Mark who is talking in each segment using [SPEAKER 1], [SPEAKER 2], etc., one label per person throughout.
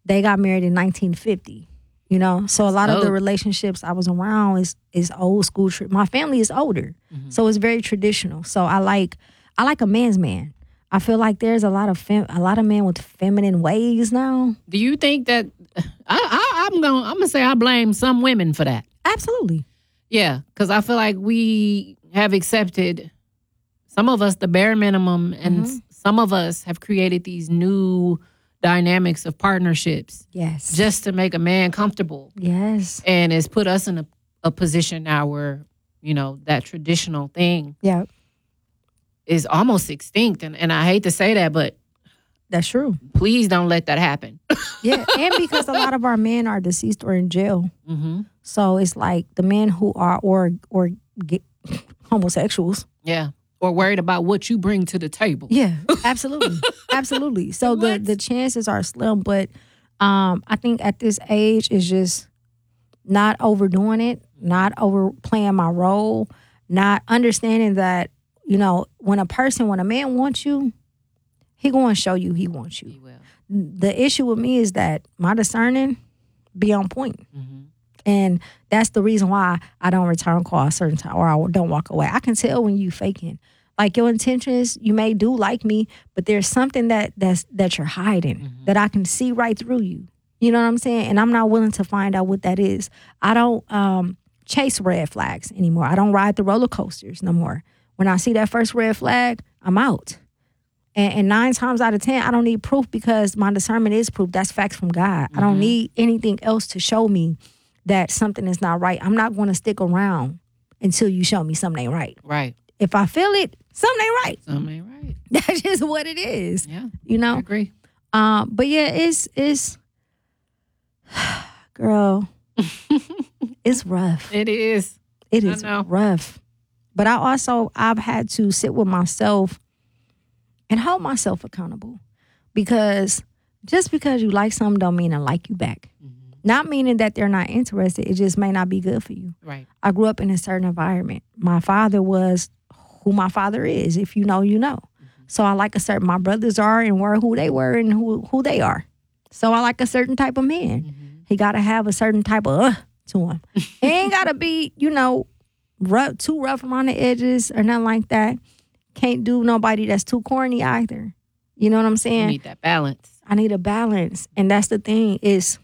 [SPEAKER 1] they got married in 1950. You know, so a lot of the
[SPEAKER 2] dope.
[SPEAKER 1] relationships I was around is old school. My family is older, so it's very traditional. So I like a man's man. I feel like there's a lot of men with feminine ways now.
[SPEAKER 2] Do you think that I'm gonna say I blame some women for that?
[SPEAKER 1] Absolutely.
[SPEAKER 2] Yeah, because I feel like we have accepted, some of us, the bare minimum, and some of us have created these new dynamics of partnerships.
[SPEAKER 1] Yes.
[SPEAKER 2] Just to make a man comfortable.
[SPEAKER 1] Yes.
[SPEAKER 2] And it's put us in a position now where, that traditional thing
[SPEAKER 1] Yeah.
[SPEAKER 2] is almost extinct. And I hate to say that, but
[SPEAKER 1] That's true.
[SPEAKER 2] please don't let that happen.
[SPEAKER 1] Yeah. And because a lot of our men are deceased or in jail. So it's like the men who are or homosexuals.
[SPEAKER 2] Yeah. Or worried about what you bring to the table.
[SPEAKER 1] Yeah, absolutely. Absolutely. So the chances are slim, but I think at this age is just not overdoing it, not overplaying my role, not understanding that, when a man wants you, he going to show you he wants you.
[SPEAKER 2] He will.
[SPEAKER 1] The issue with me is that my discerning be on point. And that's the reason why I don't return call a certain time or I don't walk away. I can tell when you faking. Like your intentions, you may do like me, but there's something that you're hiding that I can see right through you. You know what I'm saying? And I'm not willing to find out what that is. I don't chase red flags anymore. I don't ride the roller coasters no more. When I see that first red flag, I'm out. And 9 times out of 10, I don't need proof because my discernment is proof. That's facts from God. I don't need anything else to show me that something is not right. I'm not going to stick around until you show me something ain't right.
[SPEAKER 2] Right.
[SPEAKER 1] If I feel it, something ain't right.
[SPEAKER 2] Something ain't right.
[SPEAKER 1] That's just what it is.
[SPEAKER 2] Yeah.
[SPEAKER 1] I
[SPEAKER 2] agree.
[SPEAKER 1] But yeah, it's girl, it's rough.
[SPEAKER 2] It is.
[SPEAKER 1] It is
[SPEAKER 2] know.
[SPEAKER 1] rough. But I've had to sit with myself and hold myself accountable. Because just because you like something don't mean I like you back. Not meaning that they're not interested. It just may not be good for you.
[SPEAKER 2] Right.
[SPEAKER 1] I grew up in a certain environment. My father was who my father is. If you know, you know. So I like my brothers are and were who they were and who they are. So I like a certain type of man. He got to have a certain type of to him. He ain't got to be, too rough around the edges or nothing like that. Can't do nobody that's too corny either. You know what I'm saying?
[SPEAKER 2] You need that balance.
[SPEAKER 1] I need a balance. And that's the thing is,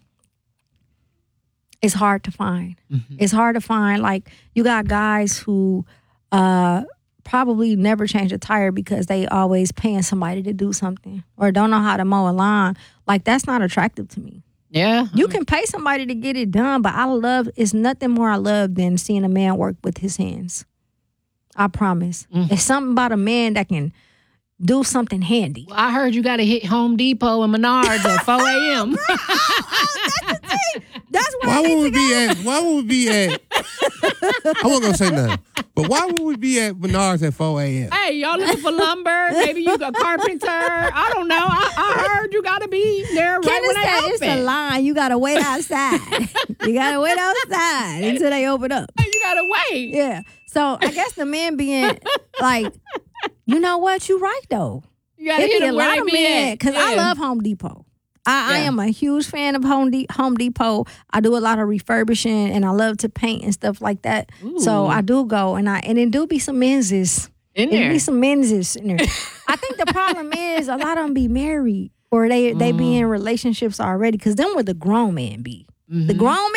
[SPEAKER 1] it's hard to find. It's hard to find. Like, you got guys who probably never change a tire because they always paying somebody to do something or don't know how to mow a lawn. Like, that's not attractive to me.
[SPEAKER 2] Yeah.
[SPEAKER 1] You can pay somebody to get it done, but it's nothing more I love than seeing a man work with his hands. I promise. It's something about a man that can do something handy.
[SPEAKER 2] Well, I heard you got to hit Home Depot and Menards at 4 a.m.
[SPEAKER 1] That's the thing. That's where
[SPEAKER 3] Why would we be at? I wasn't gonna say nothing. But why would we be at Menards at 4 a.m.?
[SPEAKER 2] Hey, y'all looking for lumber? Maybe you a carpenter. I don't know. I heard you got to be there right when they open.
[SPEAKER 1] It's a line. You got to wait outside. You got to wait outside until they open up.
[SPEAKER 2] You got to wait.
[SPEAKER 1] Yeah. So I guess the men being like, you know what? You right, though.
[SPEAKER 2] You got to hit them where they be at.
[SPEAKER 1] Because I love Home Depot. I am a huge fan of Home Depot. I do a lot of refurbishing and I love to paint and stuff like that.
[SPEAKER 2] Ooh.
[SPEAKER 1] So I do go and it do be some menses.
[SPEAKER 2] In there.
[SPEAKER 1] It be some menses in there. I think the problem is a lot of them be married or they be in relationships already because them where the grown men be. The grown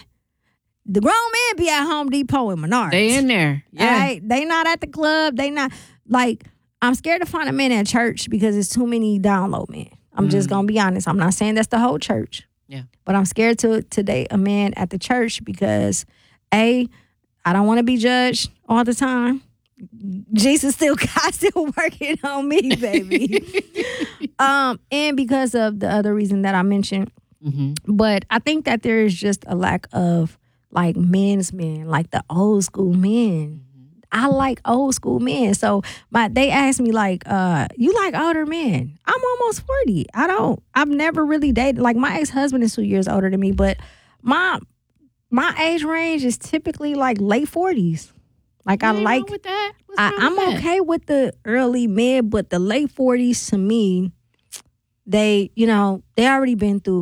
[SPEAKER 1] men be at Home Depot and Menards.
[SPEAKER 2] They in there. Yeah.
[SPEAKER 1] Right? They not at the club. They not like I'm scared to find a man at church because it's too many download men. I'm just going to be honest. I'm not saying that's the whole church.
[SPEAKER 2] Yeah.
[SPEAKER 1] But I'm scared to date a man at the church because, I don't want to be judged all the time. Jesus still working on me, baby. And because of the other reason that I mentioned. But I think that there is just a lack of, like, men's men, like the old school men. I like old school men. So they asked me like, you like older men? I'm almost 40. I've never really dated. Like my ex-husband is 2 years older than me, but my age range is typically like late 40s. Like
[SPEAKER 2] Ain't wrong with that.
[SPEAKER 1] I'm okay with the early mid, but the late 40s to me, they already been through